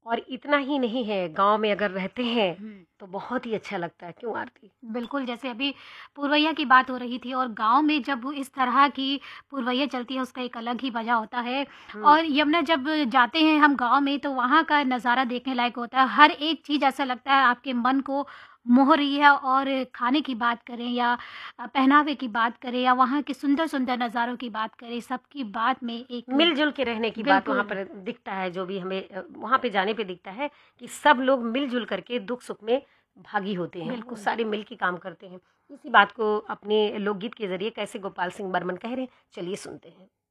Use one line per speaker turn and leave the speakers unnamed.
और इतना ही नहीं है, गाँव में अगर रहते हैं तो बहुत ही अच्छा लगता है। क्यों आरती?
बिल्कुल, जैसे अभी पुरवैया की बात हो रही थी और गाँव में जब इस तरह की पुरवैया चलती है, उसका एक अलग ही मज़ा होता है।
हुँ,
और यमुना जब जाते हैं हम गाँव में, तो वहाँ का नज़ारा देखने लायक होता है। हर एक चीज़ ऐसा लगता है आपके मन को मोह रही है। और खाने की बात करें या पहनावे की बात करें या वहाँ के सुंदर-सुंदर नज़ारों की बात करें, सबकी बात में एक
मिल-जुल के रहने की बात वहाँ
बिल्कुल,
पर दिखता है, जो भी हमें वहाँ पे जाने पे दिखता है कि सब लोग मिल-जुल करके दुख-सुख में भागी होते हैं, वो
बिल्कुल।
सारे मिल के काम करते हैं। इसी बात को अपने लोकगीत के ज़रिए कैसे गोपाल सिंह बर्मन कह रहे हैं, चलिए सुनते हैं।